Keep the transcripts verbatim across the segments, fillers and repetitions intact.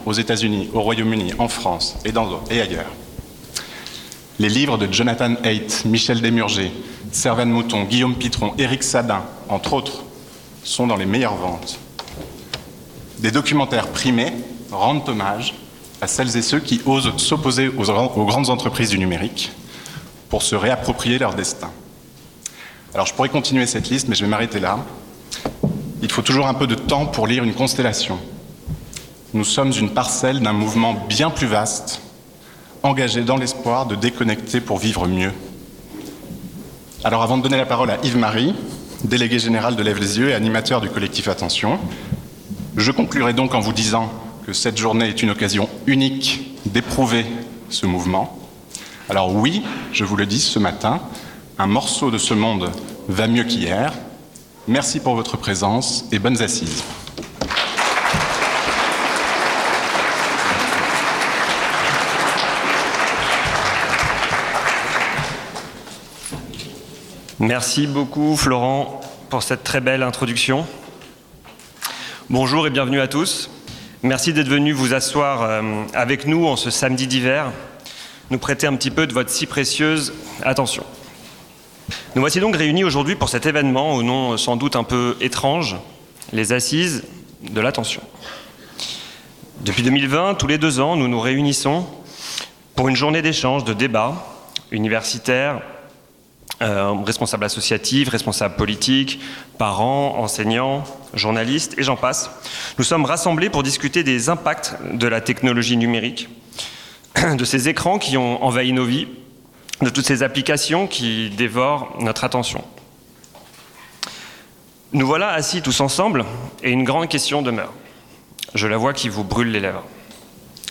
aux États-Unis, au Royaume-Uni, en France et, dans, et ailleurs. Les livres de Jonathan Haidt, Michel Desmurger, Servane Mouton, Guillaume Pitron, Éric Sadin, entre autres, sont dans les meilleures ventes. Des documentaires primés rendent hommage à celles et ceux qui osent s'opposer aux, aux grandes entreprises du numérique pour se réapproprier leur destin. Alors je pourrais continuer cette liste, mais je vais m'arrêter là. Il faut toujours un peu de temps pour lire une constellation. Nous sommes une parcelle d'un mouvement bien plus vaste, engagé dans l'espoir de déconnecter pour vivre mieux. Alors avant de donner la parole à Yves-Marie, délégué général de Lève les yeux et animateur du collectif Attention, je conclurai donc en vous disant que cette journée est une occasion unique d'éprouver ce mouvement. Alors oui, je vous le dis ce matin, un morceau de ce monde va mieux qu'hier. Merci pour votre présence et bonnes assises. Merci beaucoup Florent pour cette très belle introduction. Bonjour et bienvenue à tous. Merci d'être venus vous asseoir avec nous en ce samedi d'hiver, nous prêter un petit peu de votre si précieuse attention. Nous voici donc réunis aujourd'hui pour cet événement au nom sans doute un peu étrange, les Assises de l'attention. Depuis deux mille vingt, tous les deux ans, nous nous réunissons pour une journée d'échange, de débat universitaire, euh, responsables associatifs, responsables politiques, parents, enseignants, journalistes et j'en passe. Nous sommes rassemblés pour discuter des impacts de la technologie numérique, de ces écrans qui ont envahi nos vies, de toutes ces applications qui dévorent notre attention. Nous voilà assis tous ensemble et une grande question demeure. Je la vois qui vous brûle les lèvres. Pourquoi ?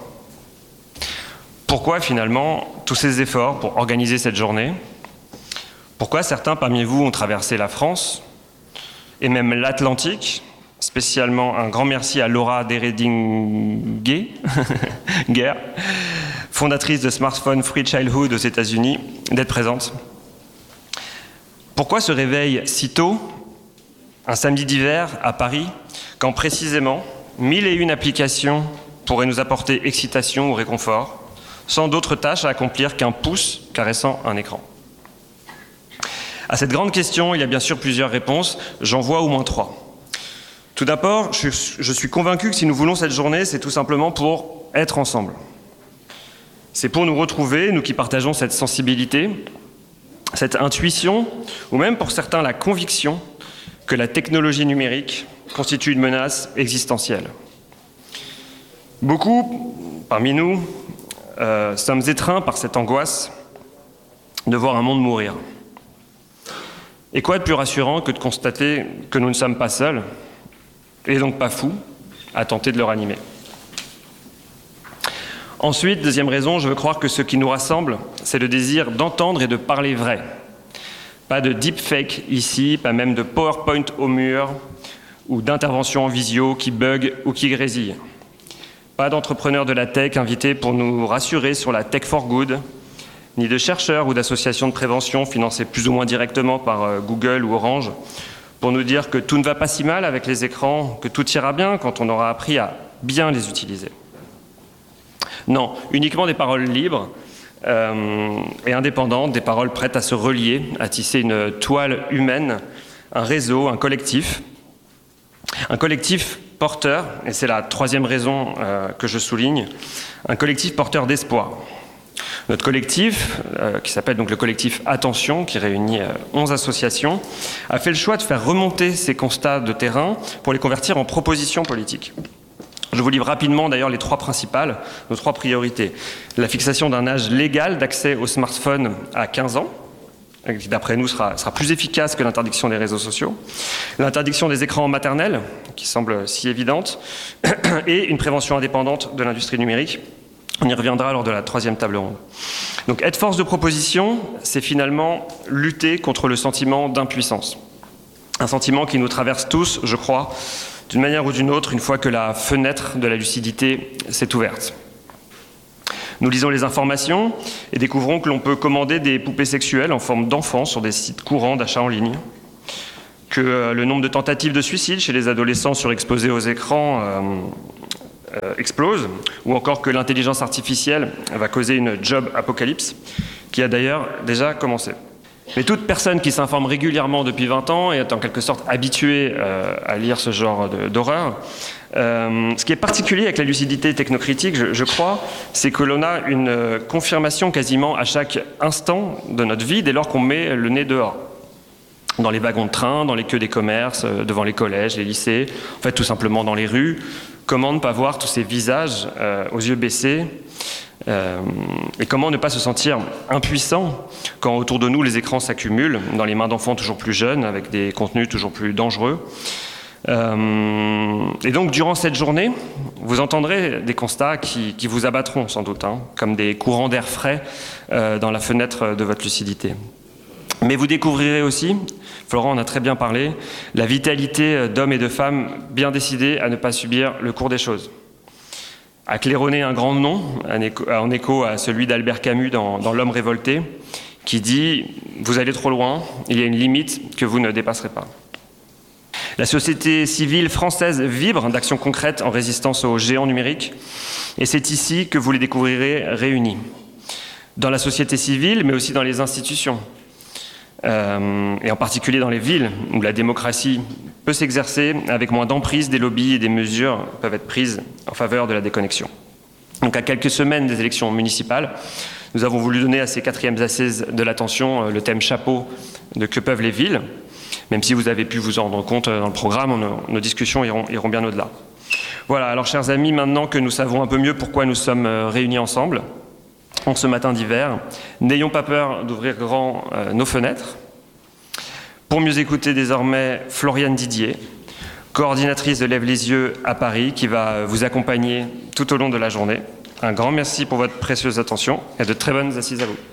Pourquoi finalement tous ces efforts pour organiser cette journée ? Pourquoi certains parmi vous ont traversé la France et même l'Atlantique ? Spécialement un grand merci à Laura Deredingue, fondatrice de Smartphone Free Childhood aux États-Unis, d'être présente. Pourquoi ce réveil si tôt, un samedi d'hiver à Paris, quand précisément mille et une applications pourraient nous apporter excitation ou réconfort, sans d'autres tâches à accomplir qu'un pouce caressant un écran ? À cette grande question, il y a bien sûr plusieurs réponses, j'en vois au moins trois. Tout d'abord, je, je suis convaincu que si nous voulons cette journée, c'est tout simplement pour être ensemble. C'est pour nous retrouver, nous qui partageons cette sensibilité, cette intuition, ou même pour certains la conviction que la technologie numérique constitue une menace existentielle. Beaucoup, parmi nous, euh, sommes étreints par cette angoisse de voir un monde mourir. Et quoi de plus rassurant que de constater que nous ne sommes pas seuls, et donc pas fous, à tenter de le ranimer. Ensuite, deuxième raison, je veux croire que ce qui nous rassemble, c'est le désir d'entendre et de parler vrai. Pas de deepfake ici, pas même de PowerPoint au mur, ou d'intervention en visio qui bug ou qui grésille. Pas d'entrepreneurs de la tech invités pour nous rassurer sur la tech for good, ni de chercheurs ou d'associations de prévention financées plus ou moins directement par Google ou Orange, pour nous dire que tout ne va pas si mal avec les écrans, que tout ira bien quand on aura appris à bien les utiliser. Non, uniquement des paroles libres euh, et indépendantes, des paroles prêtes à se relier, à tisser une toile humaine, un réseau, un collectif. Un collectif porteur, et c'est la troisième raison euh, que je souligne, un collectif porteur d'espoir. Notre collectif, euh, qui s'appelle donc le collectif Attention, qui réunit euh, onze associations, a fait le choix de faire remonter ces constats de terrain pour les convertir en propositions politiques. Je vous livre rapidement d'ailleurs les trois principales, nos trois priorités. La fixation d'un âge légal d'accès au smartphone à quinze ans, qui d'après nous sera, sera plus efficace que l'interdiction des réseaux sociaux. L'interdiction des écrans maternels, qui semble si évidente, et une prévention indépendante de l'industrie numérique. On y reviendra lors de la troisième table ronde. Donc être force de proposition, c'est finalement lutter contre le sentiment d'impuissance. Un sentiment qui nous traverse tous, je crois, d'une manière ou d'une autre, une fois que la fenêtre de la lucidité s'est ouverte. Nous lisons les informations et découvrons que l'on peut commander des poupées sexuelles en forme d'enfants sur des sites courants d'achat en ligne, que le nombre de tentatives de suicide chez les adolescents surexposés aux écrans euh, euh, explose, ou encore que l'intelligence artificielle va causer une job apocalypse, qui a d'ailleurs déjà commencé. Mais toute personne qui s'informe régulièrement depuis vingt ans et est en quelque sorte habituée euh, à lire ce genre de, d'horreur, euh, ce qui est particulier avec la lucidité technocritique, je, je crois, c'est que l'on a une confirmation quasiment à chaque instant de notre vie dès lors qu'on met le nez dehors. Dans les wagons de train, dans les queues des commerces, devant les collèges, les lycées, en fait tout simplement dans les rues. Comment ne pas voir tous ces visages euh, aux yeux baissés euh, et comment ne pas se sentir impuissant quand autour de nous les écrans s'accumulent dans les mains d'enfants toujours plus jeunes avec des contenus toujours plus dangereux. Euh, et donc durant cette journée, vous entendrez des constats qui, qui vous abattront sans doute, hein, comme des courants d'air frais euh, dans la fenêtre de votre lucidité. Mais vous découvrirez aussi, Florent en a très bien parlé, la vitalité d'hommes et de femmes bien décidés à ne pas subir le cours des choses. À claironner un grand nom, en écho à celui d'Albert Camus dans, dans L'homme révolté, qui dit « Vous allez trop loin, il y a une limite que vous ne dépasserez pas ». La société civile française vibre d'actions concrètes en résistance aux géants numériques, et c'est ici que vous les découvrirez réunis. Dans la société civile, mais aussi dans les institutions. Euh, et en particulier dans les villes où la démocratie peut s'exercer avec moins d'emprise des lobbies et des mesures peuvent être prises en faveur de la déconnexion. Donc à quelques semaines des élections municipales, nous avons voulu donner à ces quatrièmes assises de l'attention le thème chapeau de Que peuvent les villes, même si vous avez pu vous en rendre compte dans le programme, nos, nos discussions iront, iront bien au-delà. Voilà, alors chers amis, maintenant que nous savons un peu mieux pourquoi nous sommes réunis ensemble, en ce matin d'hiver, n'ayons pas peur d'ouvrir grand euh, nos fenêtres. Pour mieux écouter désormais Floriane Didier, coordinatrice de Lève les yeux à Paris, qui va vous accompagner tout au long de la journée. Un grand merci pour votre précieuse attention et de très bonnes assises à vous.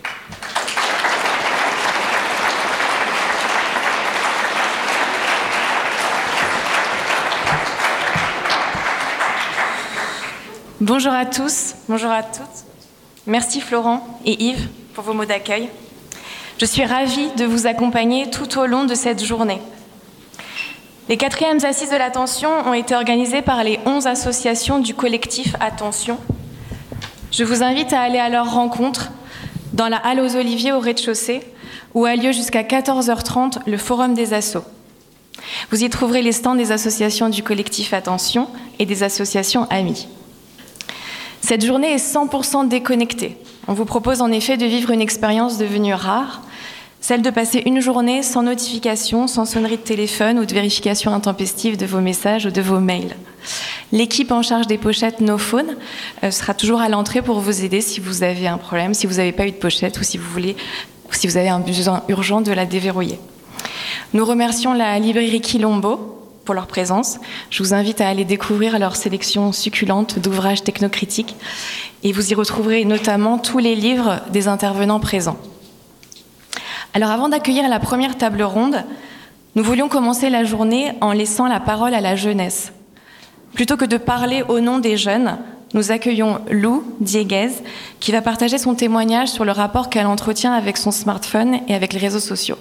Bonjour à tous, bonjour à toutes. Merci Florent et Yves pour vos mots d'accueil. Je suis ravie de vous accompagner tout au long de cette journée. Les quatrièmes assises de l'attention ont été organisées par les onze associations du collectif Attention. Je vous invite à aller à leur rencontre dans la halle aux Oliviers au rez-de-chaussée où a lieu jusqu'à quatorze heures trente le forum des assos. Vous y trouverez les stands des associations du collectif Attention et des associations amies. Cette journée est cent pour cent déconnectée. On vous propose en effet de vivre une expérience devenue rare, celle de passer une journée sans notification, sans sonnerie de téléphone ou de vérification intempestive de vos messages ou de vos mails. L'équipe en charge des pochettes No Phone euh, sera toujours à l'entrée pour vous aider si vous avez un problème, si vous n'avez pas eu de pochette ou si vous voulez, ou si vous avez un besoin urgent de la déverrouiller. Nous remercions la librairie Quilombo pour leur présence. Je vous invite à aller découvrir leur sélection succulente d'ouvrages technocritiques et vous y retrouverez notamment tous les livres des intervenants présents. Alors avant d'accueillir la première table ronde, nous voulions commencer la journée en laissant la parole à la jeunesse. Plutôt que de parler au nom des jeunes, nous accueillons Lou Dieguez qui va partager son témoignage sur le rapport qu'elle entretient avec son smartphone et avec les réseaux sociaux.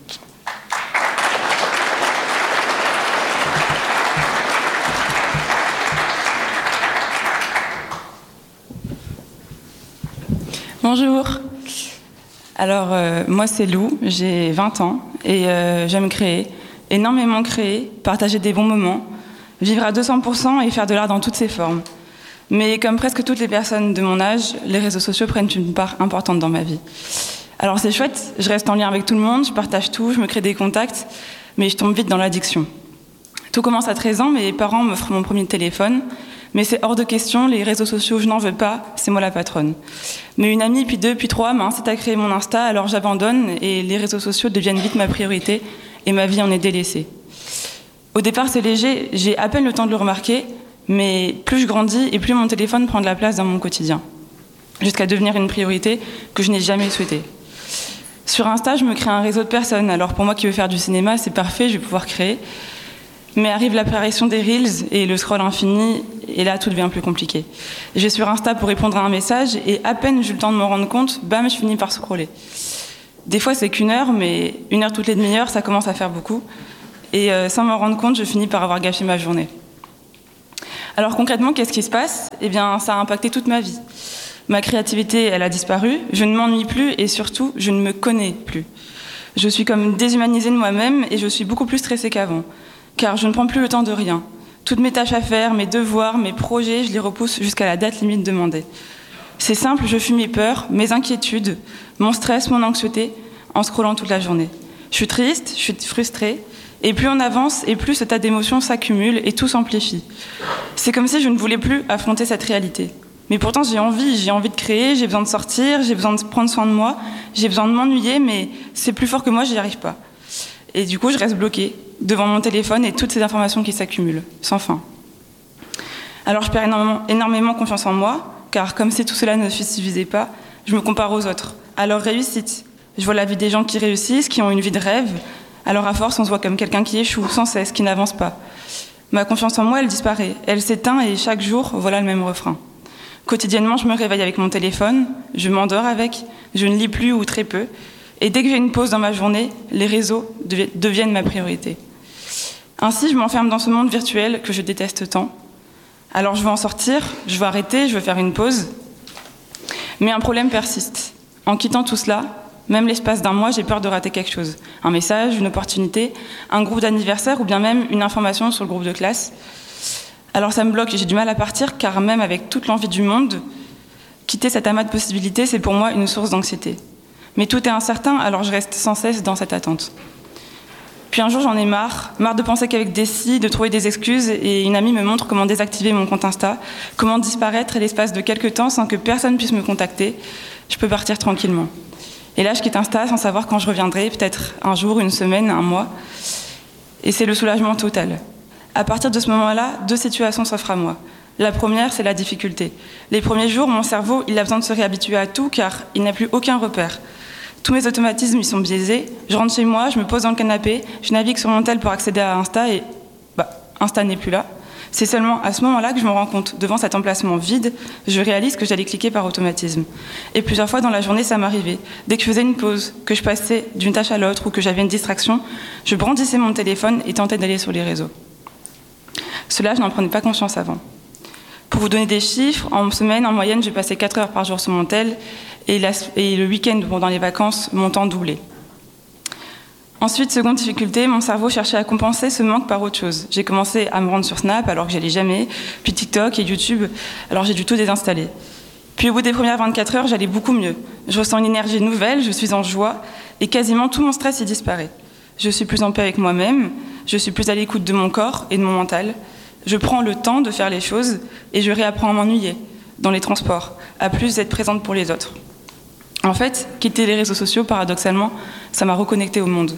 Bonjour. Alors, euh, moi c'est Lou, j'ai vingt ans et euh, j'aime créer, énormément créer, partager des bons moments, vivre à deux cents pour cent et faire de l'art dans toutes ses formes. Mais comme presque toutes les personnes de mon âge, les réseaux sociaux prennent une part importante dans ma vie. Alors c'est chouette, je reste en lien avec tout le monde, je partage tout, je me crée des contacts, mais je tombe vite dans l'addiction. Tout commence à treize ans, mes parents m'offrent mon premier téléphone, mais c'est hors de question, les réseaux sociaux, je n'en veux pas, c'est moi la patronne. Mais une amie, puis deux, puis trois, m'incite à créer mon Insta, alors j'abandonne et les réseaux sociaux deviennent vite ma priorité et ma vie en est délaissée. Au départ, c'est léger, j'ai à peine le temps de le remarquer, mais plus je grandis et plus mon téléphone prend de la place dans mon quotidien, jusqu'à devenir une priorité que je n'ai jamais souhaitée. Sur Insta, je me crée un réseau de personnes, alors pour moi qui veux faire du cinéma, c'est parfait, je vais pouvoir créer. Mais arrive l'apparition des Reels et le scroll infini, et là tout devient plus compliqué. Je vais sur Insta pour répondre à un message, et à peine j'ai eu le temps de m'en rendre compte, bam, je finis par scroller. Des fois c'est qu'une heure, mais une heure toutes les demi-heures, ça commence à faire beaucoup. Et euh, sans m'en rendre compte, je finis par avoir gâché ma journée. Alors concrètement, qu'est-ce qui se passe ? Eh bien, ça a impacté toute ma vie. Ma créativité, elle a disparu, je ne m'ennuie plus et surtout, je ne me connais plus. Je suis comme déshumanisée de moi-même et je suis beaucoup plus stressée qu'avant, car je ne prends plus le temps de rien. Toutes mes tâches à faire, mes devoirs, mes projets, je les repousse jusqu'à la date limite demandée. C'est simple, je fuis mes peurs, mes inquiétudes, mon stress, mon anxiété, en scrollant toute la journée. Je suis triste, je suis frustrée, et plus on avance, et plus ce tas d'émotions s'accumule et tout s'amplifie. C'est comme si je ne voulais plus affronter cette réalité. Mais pourtant, j'ai envie, j'ai envie de créer, j'ai besoin de sortir, j'ai besoin de prendre soin de moi, j'ai besoin de m'ennuyer, mais c'est plus fort que moi, j'y arrive pas. Et du coup, je reste bloquée devant mon téléphone et toutes ces informations qui s'accumulent, sans fin. Alors, je perds énormément, énormément confiance en moi, car comme si tout cela ne suffisait pas, je me compare aux autres, à leur réussite. Je vois la vie des gens qui réussissent, qui ont une vie de rêve. Alors à force, on se voit comme quelqu'un qui échoue sans cesse, qui n'avance pas. Ma confiance en moi, elle disparaît, elle s'éteint et chaque jour, voilà le même refrain. Quotidiennement, je me réveille avec mon téléphone, je m'endors avec, je ne lis plus ou très peu. Et dès que j'ai une pause dans ma journée, les réseaux deviennent ma priorité. Ainsi, je m'enferme dans ce monde virtuel que je déteste tant. Alors je veux en sortir, je veux arrêter, je veux faire une pause. Mais un problème persiste. En quittant tout cela, même l'espace d'un mois, j'ai peur de rater quelque chose. Un message, une opportunité, un groupe d'anniversaire ou bien même une information sur le groupe de classe. Alors ça me bloque, j'ai du mal à partir car même avec toute l'envie du monde, quitter cet amas de possibilités, c'est pour moi une source d'anxiété. Mais tout est incertain, alors je reste sans cesse dans cette attente. Puis un jour, j'en ai marre, marre de penser qu'avec des si, de trouver des excuses, et une amie me montre comment désactiver mon compte Insta, comment disparaître à l'espace de quelques temps sans que personne puisse me contacter. Je peux partir tranquillement. Et là, je quitte Insta sans savoir quand je reviendrai, peut-être un jour, une semaine, un mois. Et c'est le soulagement total. À partir de ce moment-là, deux situations s'offrent à moi. La première, c'est la difficulté. Les premiers jours, mon cerveau, il a besoin de se réhabituer à tout car il n'a plus aucun repère. Tous mes automatismes, ils sont biaisés. Je rentre chez moi, je me pose dans le canapé, je navigue sur mon tel pour accéder à Insta et bah, Insta n'est plus là. C'est seulement à ce moment-là que je me rends compte, devant cet emplacement vide, je réalise que j'allais cliquer par automatisme. Et plusieurs fois dans la journée, ça m'arrivait. Dès que je faisais une pause, que je passais d'une tâche à l'autre ou que j'avais une distraction, je brandissais mon téléphone et tentais d'aller sur les réseaux. Cela, je n'en prenais pas conscience avant. Pour vous donner des chiffres, en semaine, en moyenne, j'ai passé quatre heures par jour sur mon tel et, la, et le week-end, pendant les vacances, mon temps doublé. Ensuite, seconde difficulté, mon cerveau cherchait à compenser ce manque par autre chose. J'ai commencé à me rendre sur Snap alors que j'allais jamais, puis TikTok et YouTube, alors j'ai dû tout désinstaller. Puis au bout des premières vingt-quatre heures, j'allais beaucoup mieux. Je ressens une énergie nouvelle, je suis en joie et quasiment tout mon stress y disparaît. Je suis plus en paix avec moi-même, je suis plus à l'écoute de mon corps et de mon mental. Je prends le temps de faire les choses et je réapprends à m'ennuyer dans les transports, à plus être présente pour les autres. En fait, quitter les réseaux sociaux, paradoxalement, ça m'a reconnectée au monde.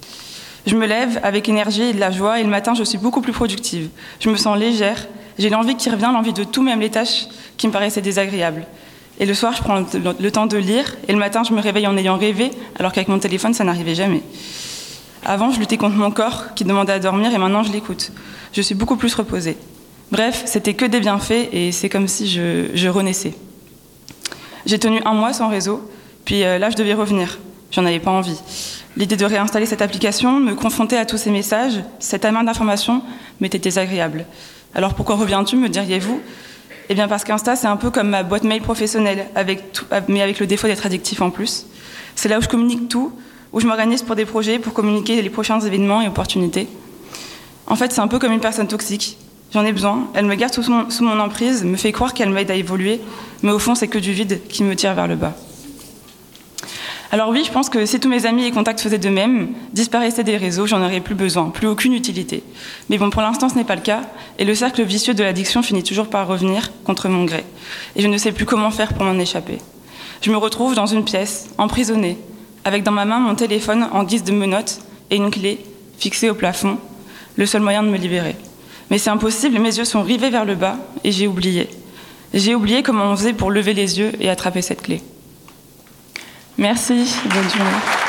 Je me lève avec énergie et de la joie et le matin, je suis beaucoup plus productive. Je me sens légère, j'ai l'envie qui revient, l'envie de tout, même les tâches qui me paraissaient désagréables. Et le soir, je prends le temps de lire et le matin, je me réveille en ayant rêvé, alors qu'avec mon téléphone, ça n'arrivait jamais. Avant, je luttais contre mon corps qui demandait à dormir et maintenant, je l'écoute. Je suis beaucoup plus reposée. Bref, c'était que des bienfaits et c'est comme si je, je renaissais. J'ai tenu un mois sans réseau, puis euh, là, je devais revenir. J'en avais pas envie. L'idée de réinstaller cette application, me confronter à tous ces messages, cet amas d'informations, m'était désagréable. Alors pourquoi reviens-tu, me diriez-vous ? Eh bien parce qu'Insta, c'est un peu comme ma boîte mail professionnelle, avec tout, mais avec le défaut d'être addictif en plus. C'est là où je communique tout, où je m'organise pour des projets, pour communiquer les prochains événements et opportunités. En fait, c'est un peu comme une personne toxique. J'en ai besoin, elle me garde sous mon, sous mon emprise, me fait croire qu'elle m'aide à évoluer, mais au fond, c'est que du vide qui me tire vers le bas. Alors oui, je pense que si tous mes amis et contacts faisaient de même, disparaissaient des réseaux, j'en aurais plus besoin, plus aucune utilité. Mais bon, pour l'instant, ce n'est pas le cas, et le cercle vicieux de l'addiction finit toujours par revenir contre mon gré. Et je ne sais plus comment faire pour m'en échapper. Je me retrouve dans une pièce, emprisonnée, avec dans ma main mon téléphone en guise de menotte et une clé fixée au plafond, le seul moyen de me libérer. Mais c'est impossible, mes yeux sont rivés vers le bas, et j'ai oublié. J'ai oublié comment on faisait pour lever les yeux et attraper cette clé. Merci, bonne journée.